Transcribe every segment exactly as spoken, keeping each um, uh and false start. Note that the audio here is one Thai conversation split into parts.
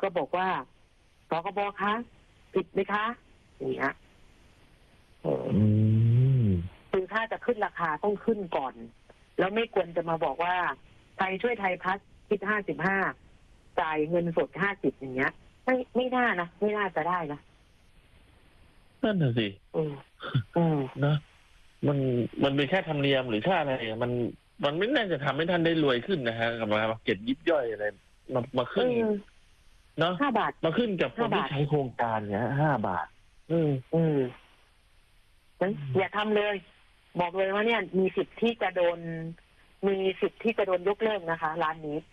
ก็บอกว่าสคบคะผิดไหมคะอย่างเงี้ยเออคือถ้าจะขึ้นราคาต้องขึ้นก่อน แล้วไม่ควรจะมาบอกว่าไทยช่วยไทยพัฒน์คิดห้าสิบห้าจ่ายเงินสดห้าสิบอย่างเงี้ย ไม่ไม่น่านะไม่น่าจะได้นะนั่นน่ะสิอืมอืมนะมันมันเป็นแค่ธรรมเนียมหรือค่าอะไรมันมันไม่น่าจะทำให้ท่านได้รวยขึ้นนะฮะกับมาเก็บยิบย่อยอะไรมามาขึ้นเนาะห้าบาทมาขึ้นกับคนที่ใช้โครงการเนี่ยห้าบาทอืมอืมอย่าทำเลย บอกเลยว่าเนี่ย มีสิทธิ์ที่จะโดน มีสิทธิ์ที่จะโดนยกเลิกนะคะร้านนี้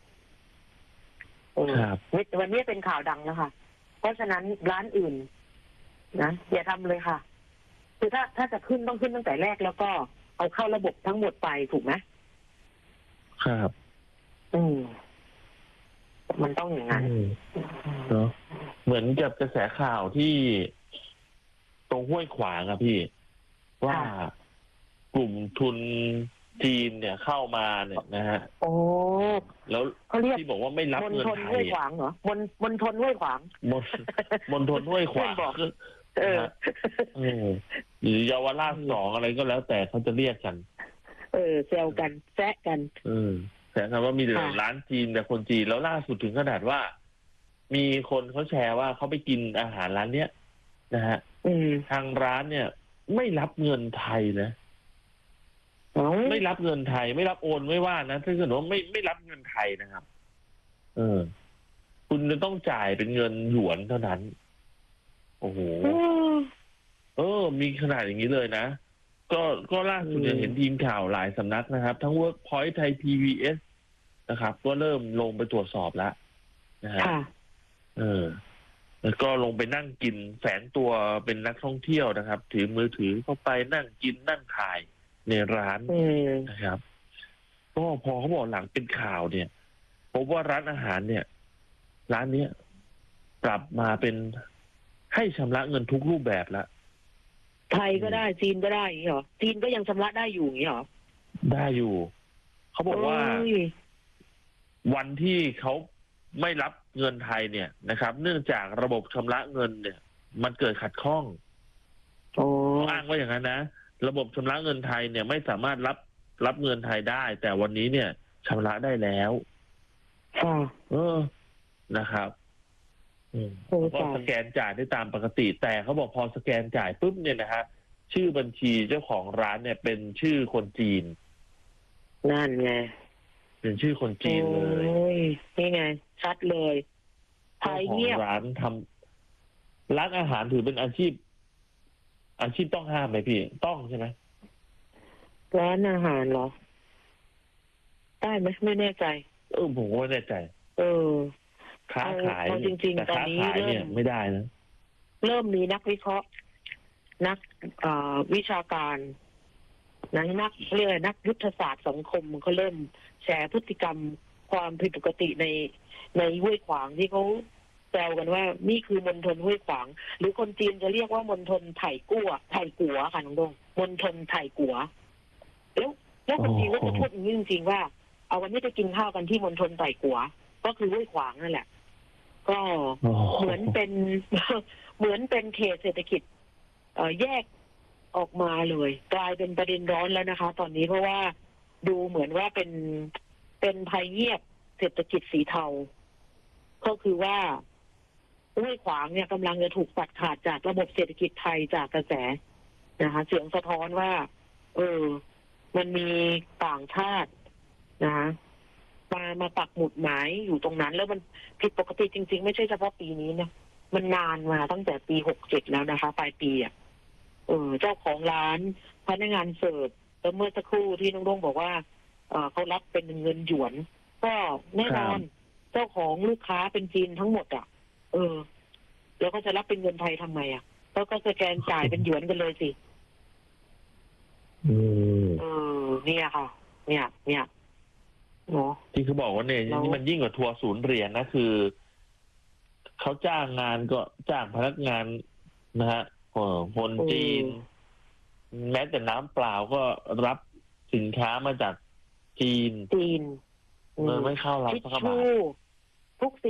ครับวันนี้เป็นข่าวดังแล้วค่ะเพราะฉะนั้นร้านอื่นนะอย่าทำเลยค่ะคือถ้าถ้าจะขึ้นต้องขึ้นตั้งแต่แรกแล้วก็เอาเข้าระบบทั้งหมดไปถูกไหมครับอืมมันต้องอย่างนั้นเนาะเหมือนกับกระแสข่าวที่ตรงห้วยขวางอะพี่ว่ากลุ่มทุนจีนเนี่ยเข้ามาเนี่ยนะฮะโอ้แล้วที่บอกว่าไม่รับเงินไทยห้วยขวางเหรอมณมณฑลห้วยขวางมณมณฑลห้วยขวางเออหรือเยาวราชสองอะไรก็แล้วแต่เขาจะเรียกกันเออแซวกันแซะกันเออแต่คำว่ามีแต่ร้านจีนแต่คนจีนแล้วล่าสุดถึงขนาดว่า มีคนเขาแชร์ว่าเขาไปกินอาหารร้านเนี้ยนะฮะทางร้านเนี่ย ไม่รับเงินไทยนะไม่รับเงินไทยไม่รับโอนไม่ว่านะถ้าเกิดว่าไม่ไม่รับเงินไทยนะครับ เออ คุณจะต้องจ่ายเป็นเงินหยวนเท่านั้นโอ้โหเออ มีขนาดอย่างนี้เลยนะก็ก็ล่าสุดเนี่ยเห็นทีมข่าวหลายสำนักนะครับทั้ง Workpoint ไทย พี บี เอส นะครับก็เริ่มลงไปตรวจสอบแล้วนะฮะเออแล้วก็ลงไปนั่งกินแฝงตัวเป็นนักท่องเที่ยวนะครับถือมือถือเข้าไปนั่งกินนั่งถ่ายในร้านนะครับก็พอเขาบอกหลังเป็นข่าวเนี่ยพบว่าร้านอาหารเนี่ย ร้านเนี้ยปรับมาเป็นให้ชำระเงินทุกรูปแบบแล้วไทยก็ได้จีนก็ได้อย่างนี้เหรอจีนก็ยังชำระได้อยู่อย่างนี้เหรอได้อยู่เขาบอกว่าวันที่เขาไม่รับเงินไทยเนี่ยนะครับ เนื่องจากระบบชำระเงินเนี่ย มันเกิดขัดข้องเขาอ้างว่าอย่างนั้นนะระบบชำระเงินไทยเนี่ยไม่สามารถรับรับเงินไทยได้ แต่วันนี้เนี่ยชำระได้แล้วเออนะครับก็สแกนจ่ายได้ตามปกติ แต่เขาบอกพอสแกนจ่ายปุ๊บเนี่ยนะฮะชื่อบัญชีเจ้าของร้านเนี่ยเป็นชื่อคนจีนนั่นไงเป็นชื่อคนจีนเลยนี่ไงชัดเลยไทยเงียบร้านทำร้านอาหารถือเป็นอาชีพ อาชีพต้องห้ามไหมพี่ต้องใช่ไหมร้านอาหารเหรอได้ไหมไม่แน่ใจเออผมก็ไม่แน่ใจเออค้าขายจริงๆตอนนี้เริ่มไม่ได้นะเริ่มมีนักวิเคราะห์นักวิชาการนักนักเรียกนักยุทธศาสตร์สังคมเขาเริ่มแชร์พฤติกรรมความผิดปกติในในห้วยขวางที่เขาแซวกันว่านี่คือมณฑลห้วยขวางหรือคนจีนจะเรียกว่ามณฑลไถ่กั่วไถ่กัวค่ะน้องดงมณฑลไถ่กัวแล้วแล้วคนจีนก็จะพูดอย่างนี้จริงๆว่าเอาวันนี้ไปกินข้าวกันที่มณฑลไถ่กัวก็คือห้วยขวางนั่นแหละก็เหมือนเป็นเหมือนเป็นเขตเศรษฐกิจเอ่อแยกออกมาเลยกลายเป็นประเด็นร้อนแล้วนะคะตอนนี้เพราะว่าดูเหมือนว่าเป็นเป็นภัยเงียบเศรษฐกิจสีเทาก็คือว่าห้วยขวางเนี่ยกำลังจะถูกตัดขาดจากระบบเศรษฐกิจไทยจากกระแสนะคะเสียงสะท้อนว่าเออมันมีต่างชาตินะคะมามาปักหมุดหมายอยู่ตรงนั้นแล้วมันผิดปกติจริงๆไม่ใช่เฉพาะปีนี้นะมันนานมาตั้งแต่ปีหกเจ็ดแล้วนะคะปลายปีอ่ะเออเจ้าของร้านพนักงานเสิร์ฟแล้วเมื่อสักครู่ที่น้องโด่งบอกว่าเออเขารับเป็นเงินหยวนก็แน่นอนเจ้าของลูกค้าเป็นจีนทั้งหมดอ่ะเออแล้วก็จะรับเป็นเงินไทยทำไมอ่ะแล้วก็สแกนจ่ายเป็นหยวนกันเลยสิเออเนี่ยค่ะเนี่ยเนี่ยที่เขาบอกว่าเนี่ยนี่มันยิ่งกว่าทัวร์ศูนย์เหรียญนะคือเขาจ้างงานก็จ้างพนักงานนะฮะคนจีนแม้แต่น้ำเปล่าก็รับสินค้ามาจากจีนจีนเงินไม่เข้ารับสักบาททุก